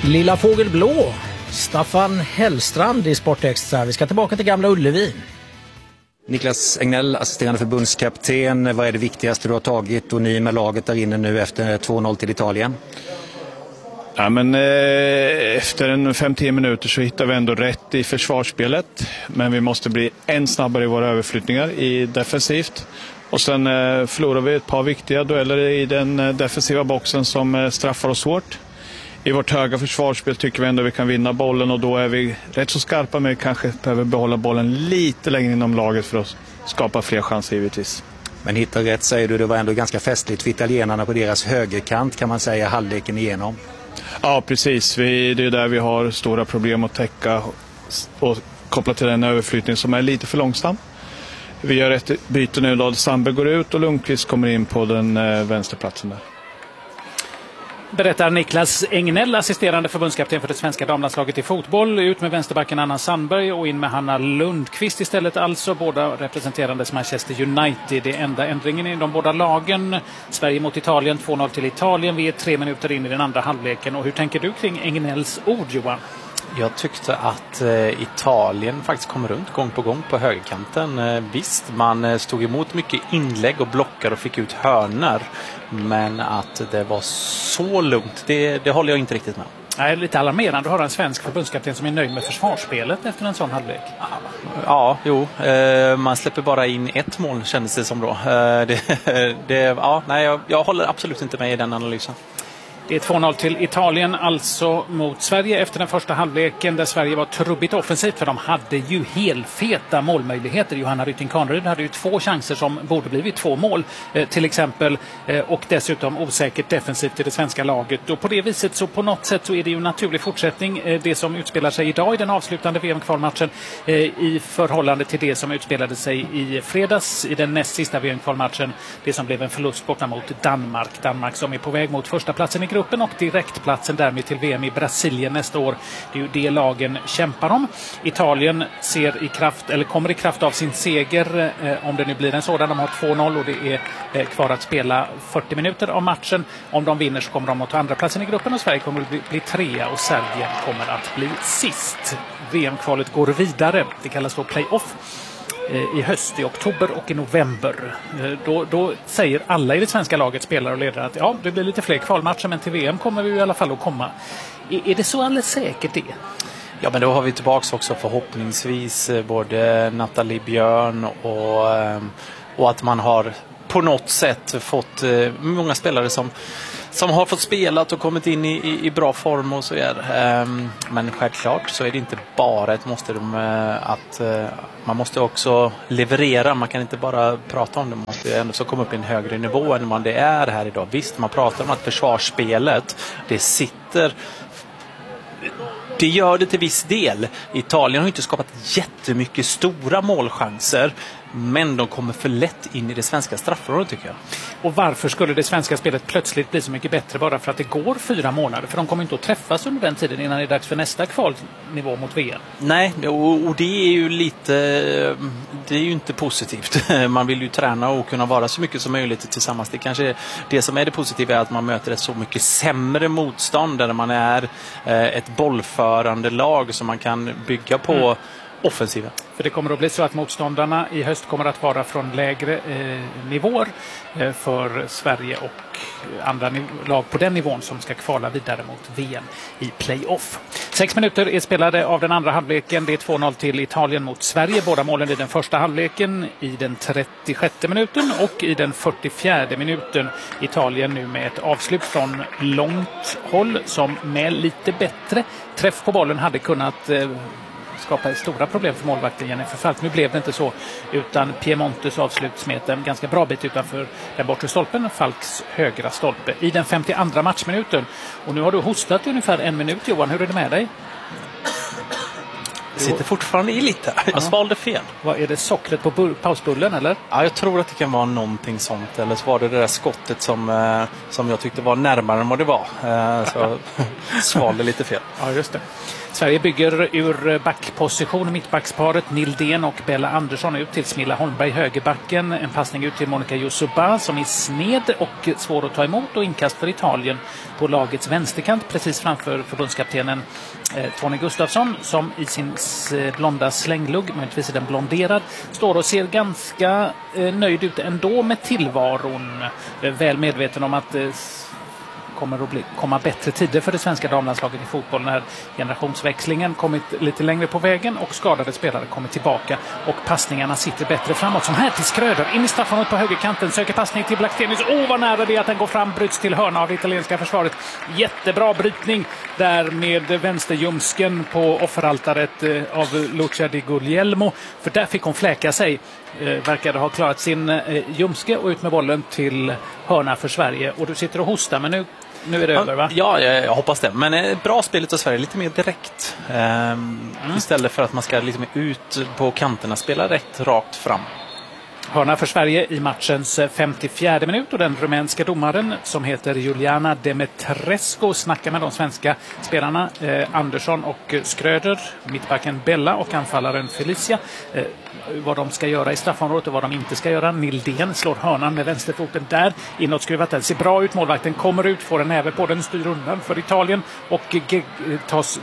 Lilla Fågel Blå, Staffan Hellstrand i Sportextra. Vi ska tillbaka till Gamla Ullevi. Niklas Egnell, assisterande förbundskapten. Vad är det viktigaste du har tagit och ni med laget där inne nu efter 2-0 till Italien? Ja, men efter 5-10 minuter så hittar vi ändå rätt i försvarsspelet. Men vi måste bli än snabbare i våra överflyttningar i defensivt. Och sen förlorar vi ett par viktiga dueller i den defensiva boxen som straffar oss svårt. I vårt höga försvarsspel tycker vi ändå att vi kan vinna bollen och då är vi rätt så skarpa, men vi kanske behöver behålla bollen lite längre inom laget för att skapa fler chanser givetvis. Men hitta rätt säger du, det var ändå ganska festligt för italienarna på deras högerkant kan man säga halvleken igenom. Ja precis, det är där vi har stora problem att täcka och koppla till den överflyttning som är lite för långsam. Vi gör ett byte nu då Sandberg går ut och Lundqvist kommer in på den vänsterplatsen där. Berättar Niklas Egnell, assisterande förbundskapten för det svenska damlandslaget i fotboll. Ut med vänsterbacken Anna Sandberg och in med Hanna Lundqvist istället. Alltså båda representerandes Manchester United. Det är enda ändringen i de båda lagen. Sverige mot Italien, 2-0 till Italien. Vi är 3 minuter in i den andra halvleken. Och hur tänker du kring Egnells ord, Johan? Jag tyckte att Italien faktiskt kom runt gång på gång på högerkanten. Visst, man stod emot mycket inlägg och blockar och fick ut hörnor. Men att det var så lugnt, det håller jag inte riktigt med. Det är lite alarmerande att höra en svensk förbundskapten som är nöjd med försvarsspelet efter en sån halvlek. Ja, jo. Man släpper bara in ett mål kändes det som då. Jag håller absolut inte med i den analysen. Det är 2-0 till Italien, alltså mot Sverige efter den första halvleken där Sverige var trubbigt offensivt för de hade ju helfeta målmöjligheter. Johanna Rytting-Kaneryd hade ju 2 chanser som borde blivit 2 mål till exempel och dessutom osäkert defensivt i det svenska laget. Och på det viset så på något sätt så är det ju en naturlig fortsättning det som utspelar sig idag i den avslutande VM-kvalmatchen i förhållande till det som utspelade sig i fredags i den näst sista VM-kvalmatchen. Det som blev en förlust borta mot Danmark. Danmark som är på väg mot första platsen i gruppen och direktplatsen därmed till VM i Brasilien nästa år. Det är ju det lagen kämpar om. Italien kommer i kraft av sin seger om det nu blir en sådan. De har 2-0 och det är kvar att spela 40 minuter av matchen. Om de vinner så kommer de att ta andra platsen i gruppen och Sverige kommer att bli 3 och Serbien kommer att bli sist. VM-kvalet går vidare. Det kallas då play-off. I höst, i oktober och i november. Då säger alla i det svenska laget, spelare och ledare, att ja, det blir lite fler kvalmatcher men till VM kommer vi i alla fall att komma. Är det så alldeles säkert det? Ja, men då har vi tillbaka också förhoppningsvis både Nathalie Björn och att man har på något sätt fått många spelare som har fått spelat och kommit in i bra form och så vidare. Men självklart så är det inte bara ett måste att man måste också leverera. Man kan inte bara prata om det. Man måste ändå så komma upp i en högre nivå än vad det är här idag. Visst, man pratar om att försvarsspelet, det gör det till viss del. Italien har inte skapat jättemycket stora målchanser, men de kommer för lätt in i det svenska straffområdet tycker jag. Och varför skulle det svenska spelet plötsligt bli så mycket bättre bara för att det går 4 månader? För de kommer inte att träffas under den tiden innan det är dags för nästa kvalnivå mot VM. Nej, och det är ju det är ju inte positivt. Man vill ju träna och kunna vara så mycket som möjligt tillsammans. Det kanske det som är det positiva är att man möter ett så mycket sämre motstånd där man är ett bollförande lag som man kan bygga på offensiva. För det kommer att bli så att motståndarna i höst kommer att vara från lägre nivåer för Sverige och andra lag på den nivån som ska kvala vidare mot VM i playoff. 6 minuter är spelade av den andra halvleken. Det är 2-0 till Italien mot Sverige. Båda målen i den första halvleken i den 36 minuten och i den 44 minuten. Italien nu med ett avslut från långt håll som med lite bättre träff på bollen hade kunnat skapa stora problem för målvakten Jennifer Falk. Nu blev det inte så, utan Piemontes avslut smet en ganska bra bit utanför den bortre stolpen, Falks högra stolpe i den 52 matchminuten. Och nu har du hostat ungefär 1 minut, Johan. Hur är det med dig? Jag sitter fortfarande i lite. Jag svalde fel. Vad är det, sockret på pausbullen eller? Ja, jag tror att det kan vara någonting sånt. Eller så var det där skottet som jag tyckte var närmare än vad det var. Så svalde lite fel. Ja, just det. Sverige bygger ur backposition, mittbacksparet Nildén och Bella Andersson ut till Smilla Holmberg högerbacken. En passning ut till Monica Yusuba som är sned och svår att ta emot, och inkast för Italien på lagets vänsterkant precis framför förbundskaptenen Tony Gustafsson, som i sin blonda slänglugg, möjligtvis är den blonderad, står och ser ganska nöjd ut ändå med tillvaron. Väl medveten om att kommer att komma bättre tider för det svenska damlandslaget i fotboll när generationsväxlingen kommit lite längre på vägen och skadade spelare kommer tillbaka och passningarna sitter bättre framåt. Som här till Skröder, in i straffområdet på högerkanten, söker passning till Blackstenius. Vad nära det är att den går fram, bryts till hörna av det italienska försvaret. Jättebra brytning där med vänsterljumsken på offeraltaret av Lucia Di Guglielmo, för där fick hon fläka sig. Verkade ha klarat sin ljumske och ut med bollen till hörna för Sverige. Och du sitter och hostar, men nu är det över, va? Ja, jag hoppas det. Men bra spelet av Sverige, lite mer direkt. Istället för att man ska liksom ut på kanterna, spela rakt fram. Hörna för Sverige i matchens 54 minut, och den rumänska domaren som heter Juliana Demetrescu snackar med de svenska spelarna Andersson och Skröder, mittbacken Bella och anfallaren Felicia, vad de ska göra i straffområdet och vad de inte ska göra. Nildén slår hörnan med vänsterfoten där, inåtskruvat, den ser bra ut, målvakten kommer ut, får en näve på den, styr undan för Italien och tas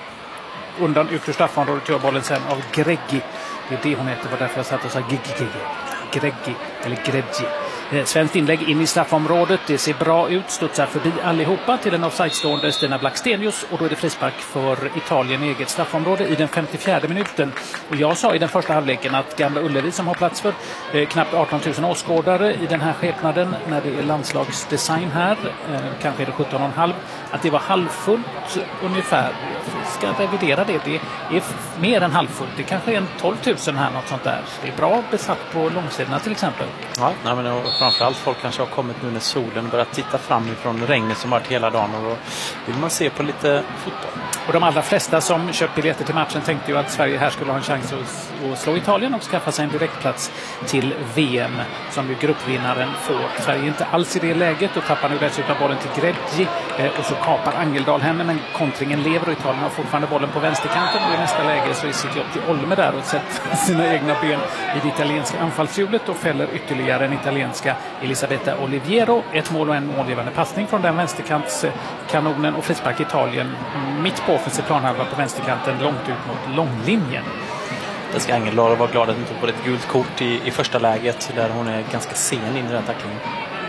undan ut ur straffområdet, gör bollen sen av Greggi. Det är det hon heter, var därför jag satt och sa Greggi eller Greggi. Svenskt inlägg in i straffområdet, det ser bra ut, studsar förbi allihopa till en offside-stående Stina Blackstenius, och då är det frispark för Italien i eget straffområde i den 54 minuten. Och jag sa i den första halvleken att Gamla Ullevi, som har plats för knappt 18 000 åskådare i den här skepnaden när det är landslagsdesign här, kanske är det 17,5, att det var halvfullt ungefär. Jag ska revidera det, det är mer än halvfullt, det kanske är en 12 000 här, något sånt där. Det är bra besatt på långsidorna till exempel. Ja, nej, men framförallt folk kanske har kommit nu när solen börjar titta fram ifrån regnet som varit hela dagen, och då vill man se på lite fotboll. Och de allra flesta som köpt biljetter till matchen tänkte ju att Sverige här skulle ha en chans att slå Italien och skaffa sig en direktplats till VM, som ju gruppvinnaren får. Sverige är inte alls i det läget och tappar nu dessutom bollen till Greggi, och så kapar Angeldal henne, men kontringen lever och Italien har fortfarande bollen på vänsterkanten, och i nästa läge så är Sitiotti Olme där och sätter sina egna ben i det italienska anfallshjulet och fäller ytterligare en italienska Elisabetta Oliviero. Ett mål och en målgivande passning från den vänsterkantskanonen, och frispark Italien mitt på offensiv planhalva på vänsterkanten, långt ut mot långlinjen. Det ska Angeldal vara glad att hon tog på ett gult kort i första läget, där hon är ganska sen in i den tacklingen.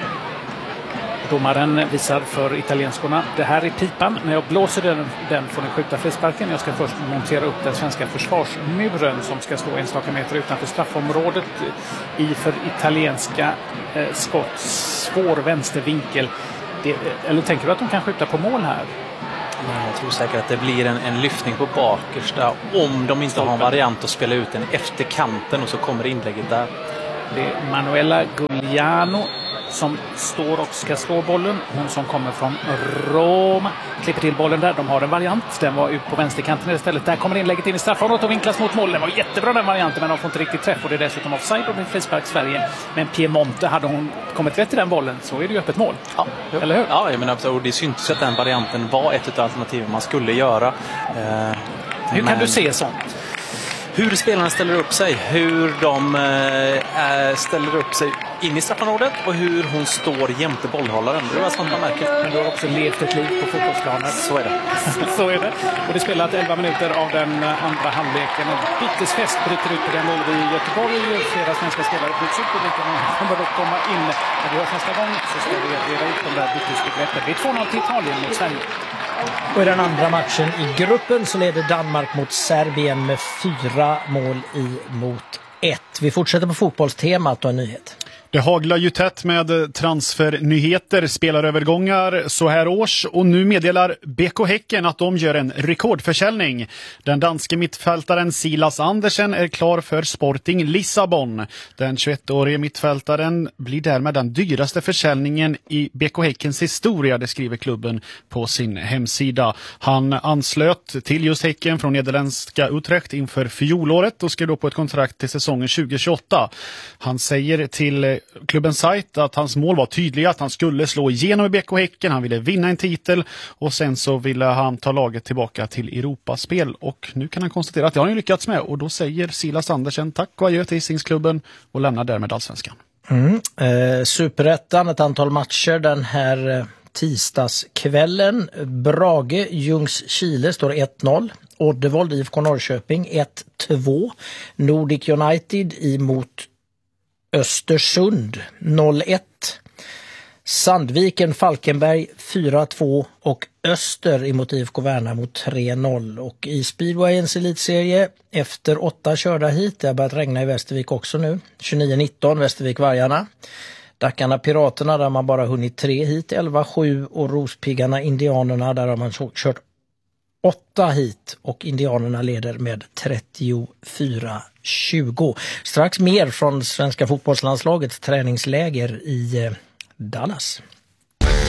Domaren visar för italienskorna, det här är pipan. När jag blåser den får ni skjuta frisparken. Jag ska först montera upp den svenska försvarsmuren som ska stå enstaka meter utanför straffområdet i för italienska skott. Svår vänstervinkel. Eller tänker du att de kan skjuta på mål här? Jag tror säkert att det blir en lyftning på bakersta om de inte har en variant att spela ut den efter kanten, och så kommer inlägget där. Det är Manuela Gugliano som står och ska slå bollen. Hon som kommer från Roma klipper till bollen där. De har en variant. Den var ut på vänsterkanten istället. Där kommer inlägget in i straffområdet och vinklas mot mål. Den var jättebra den varianten, men de får inte riktigt träff, och det är dessutom offside och det är frispark Sverige. Men Piemonte, hade hon kommit rätt i den bollen så är det ju öppet mål. Ja, eller hur? Ja, men absolut. Det syntes att den varianten var ett av alternativen man skulle göra. Hur kan du se sånt? Hur spelarna ställer upp sig, hur de ställer upp sig in i straffområdet och hur hon står jämte bollhållaren. Det var sånt man märker. Men du har också levt ett liv på fotbollsplanen. Så är det. Så är det. Och det spelat 11 minuter av den andra halvleken. En bytesfest bryter ut på den Ullevi i Göteborg. Flera svenska spelare byts ut och vilka kommer att komma in. När vi hörs nästa gång så ska vi reda ut de där bytesbegreppen. Det är 2-0 till Italien mot Sverige. Och i den andra matchen i gruppen så leder Danmark mot Serbien med 4 mål mot 1. Vi fortsätter på fotbollstemat och en nyhet. Det haglar ju tätt med transfernyheter, spelarövergångar så här års, och nu meddelar BK Häcken att de gör en rekordförsäljning. Den danske mittfältaren Silas Andersen är klar för Sporting Lissabon. Den 21-årige mittfältaren blir därmed den dyraste försäljningen i BK Häckens historia, det skriver klubben på sin hemsida. Han anslöt till just Häcken från nederländska Utrecht inför fjolåret och skrev då på ett kontrakt till säsongen 2028. Han säger till klubbens sajt att hans mål var tydliga, att han skulle slå igenom i BK Häcken, han ville vinna en titel och sen så ville han ta laget tillbaka till Europaspel. Och nu kan han konstatera att det har han lyckats med, och då säger Silas Andersen tack och adjö till Hisingsklubben och lämnar därmed Allsvenskan. Superettan, ett antal matcher den här tisdagskvällen. Brage Ljungskile står 1-0. Oddevold IFK Norrköping 1-2. Nordic United emot Östersund 0-1. Sandviken Falkenberg 4-2 och Öster emot IFK Värnamo 3-0. Och i Speedwayens elitserie efter 8 körda hit, det har börjat regna i Västervik också nu, 29-19 Västervik-Vargarna. Dackarna Piraterna där man bara hunnit 3 hit, 11-7, och Rospiggarna Indianerna där har man kört 8 hit och Indianerna leder med 34-20. Strax mer från svenska fotbollslandslagets träningsläger i Dallas.